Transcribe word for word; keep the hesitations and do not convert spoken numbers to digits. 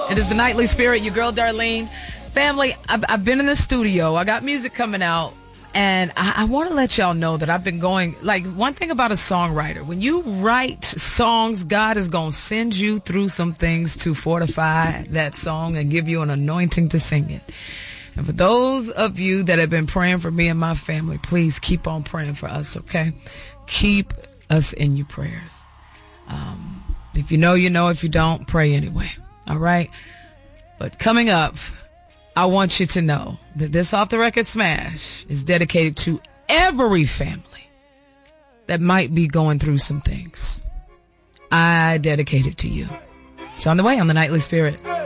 It is the Nightly Spirit, your girl Darlene. Family, I've, I've been in the studio. I got music coming out. And I, I want to let y'all know that I've been going, like, one thing about a songwriter, when you write songs, God is going to send you through some things to fortify that song and give you an anointing to sing it. And for those of you that have been praying for me and my family, please keep on praying for us, okay? Keep us in your prayers. Um, if you know, you know. If you don't, pray anyway. All right? But coming up, I want you to know that this Off the Record Smash is dedicated to every family that might be going through some things. I dedicate it to you. It's on the way on the Nightly Spirit.